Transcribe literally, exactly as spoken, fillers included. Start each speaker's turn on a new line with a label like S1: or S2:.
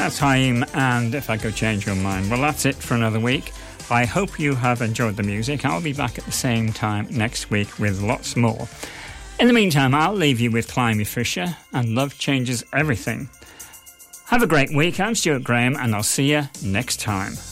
S1: That's Haim and If I Could Change Your Mind. Well, that's it for another week. I hope you have enjoyed the music. I'll be back at the same time next week with lots more. In the meantime, I'll leave you with Climie Fisher and Love Changes Everything. Have a great week. I'm Stuart Graham and I'll see you next time.